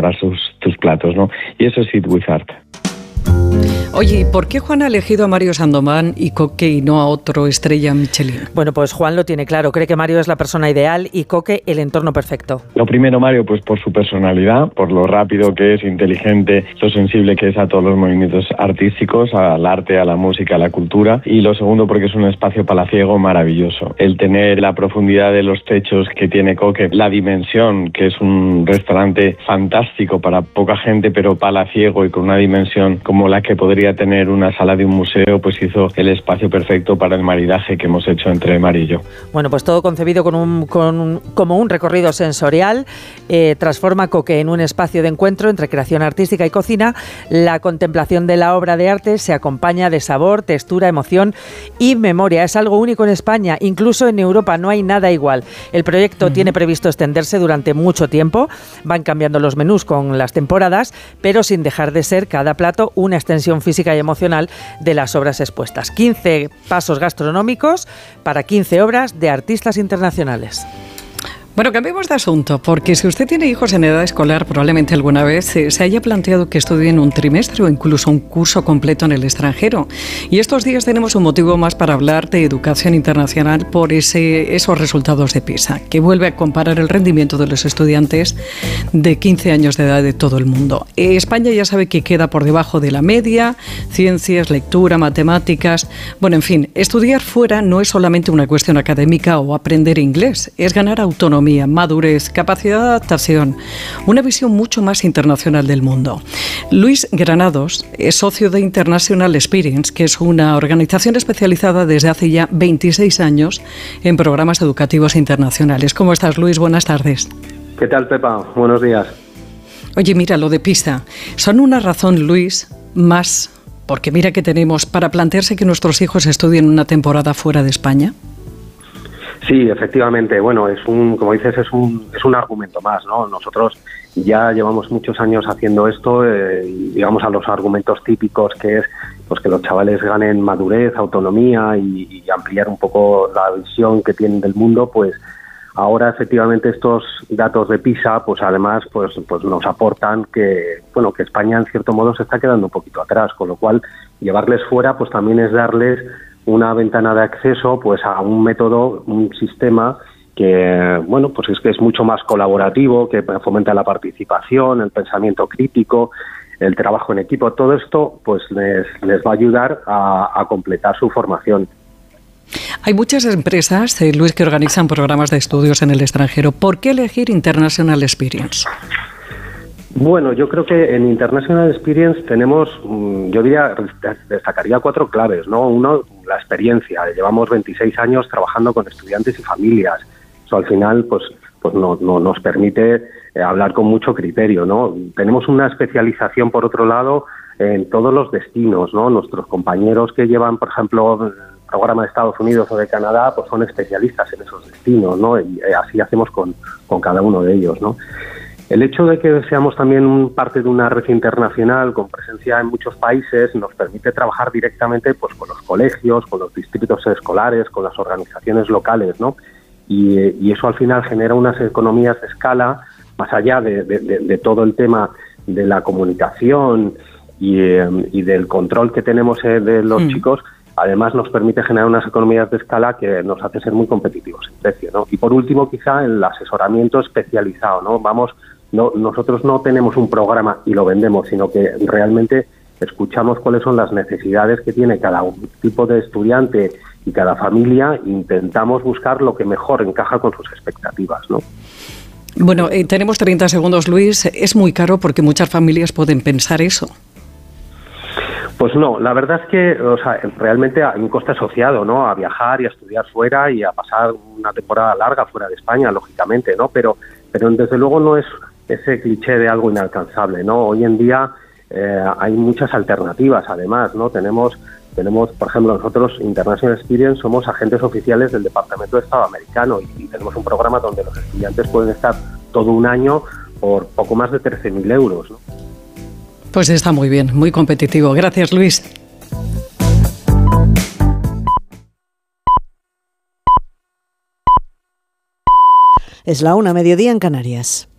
elaborar tus platos, ¿no? Y eso es Eat with Art. Oye, ¿y por qué Juan ha elegido a Mario Sandoman y Coque y no a otro estrella Michelin? Bueno, pues Juan lo tiene claro. Cree que Mario es la persona ideal y Coque el entorno perfecto. Lo primero, Mario, pues por su personalidad, por lo rápido que es, inteligente, lo sensible que es a todos los movimientos artísticos, al arte, a la música, a la cultura. Y lo segundo, porque es un espacio palaciego maravilloso. El tener la profundidad de los techos que tiene Coque, la dimensión, que es un restaurante fantástico para poca gente, pero palaciego y con una dimensión como la que podría tener una sala de un museo, pues hizo el espacio perfecto para el maridaje que hemos hecho entre Mar y yo. Bueno, pues todo concebido como un recorrido sensorial, transforma Coque en un espacio de encuentro entre creación artística y cocina. La contemplación de la obra de arte se acompaña de sabor, textura, emoción y memoria. Es algo único en España, incluso en Europa no hay nada igual. El proyecto tiene previsto extenderse durante mucho tiempo, van cambiando los menús con las temporadas, pero sin dejar de ser cada plato una extensión física y emocional de las obras expuestas. 15 pasos gastronómicos para 15 obras de artistas internacionales. Bueno, cambiemos de asunto, porque si usted tiene hijos en edad escolar, probablemente alguna vez se haya planteado que estudien un trimestre o incluso un curso completo en el extranjero. Y estos días tenemos un motivo más para hablar de educación internacional por esos resultados de PISA, que vuelve a comparar el rendimiento de los estudiantes de 15 años de edad de todo el mundo. España ya sabe que queda por debajo de la media, ciencias, lectura, matemáticas. Bueno, en fin, estudiar fuera no es solamente una cuestión académica o aprender inglés, es ganar autonomía, madurez, capacidad de adaptación, una visión mucho más internacional del mundo. Luis Granados es socio de International Experience, que es una organización especializada desde hace ya 26 años en programas educativos internacionales. ¿Cómo estás, Luis? Buenas tardes. ¿Qué tal, Pepa? Buenos días. Oye, mira, lo de PISA, ¿son una razón, Luis, más, porque mira que tenemos, para plantearse que nuestros hijos estudien una temporada fuera de España? Sí, efectivamente. Bueno, como dices, es un argumento más, ¿no? Nosotros ya llevamos muchos años haciendo esto, digamos a los argumentos típicos que es pues que los chavales ganen madurez, autonomía y ampliar un poco la visión que tienen del mundo, pues ahora efectivamente estos datos de PISA, pues además pues nos aportan que España en cierto modo se está quedando un poquito atrás, con lo cual llevarles fuera pues también es darles una ventana de acceso pues a un método, un sistema que pues es que es mucho más colaborativo, que fomenta la participación, el pensamiento crítico, el trabajo en equipo. Todo esto pues les va a ayudar a completar su formación. Hay muchas empresas, Luis, que organizan programas de estudios en el extranjero. ¿Por qué elegir International Experience? Bueno, yo creo que en International Experience tenemos, destacaría 4 claves, ¿no? Uno, la experiencia. Llevamos 26 años trabajando con estudiantes y familias. Eso al final, pues nos permite hablar con mucho criterio, ¿no? Tenemos una especialización, por otro lado, en todos los destinos, ¿no? Nuestros compañeros que llevan, por ejemplo, el programa de Estados Unidos o de Canadá, pues son especialistas en esos destinos, ¿no? Y así hacemos con cada uno de ellos, ¿no? El hecho de que seamos también parte de una red internacional con presencia en muchos países nos permite trabajar directamente pues con los colegios, con los distritos escolares, con las organizaciones locales, ¿no? Y eso al final genera unas economías de escala, más allá de todo el tema de la comunicación y del control que tenemos de los chicos. Además nos permite generar unas economías de escala que nos hace ser muy competitivos en precio, ¿no? Y por último, quizá el asesoramiento especializado, ¿no? Nosotros no tenemos un programa y lo vendemos, sino que realmente escuchamos cuáles son las necesidades que tiene cada tipo de estudiante y cada familia, e intentamos buscar lo que mejor encaja con sus expectativas, ¿no? Bueno, tenemos 30 segundos, Luis. Es muy caro porque muchas familias pueden pensar eso. Pues no, la verdad es que realmente hay un coste asociado, ¿no? A viajar y a estudiar fuera y a pasar una temporada larga fuera de España, lógicamente, ¿no? Pero desde luego no es ese cliché de algo inalcanzable, ¿no? Hoy en día hay muchas alternativas, además, ¿no? Tenemos, por ejemplo, nosotros, International Experience, somos agentes oficiales del Departamento de Estado americano y tenemos un programa donde los estudiantes pueden estar todo un año por poco más de 13.000 euros, ¿no? Pues está muy bien, muy competitivo. Gracias, Luis. Es la 1:00 en Canarias.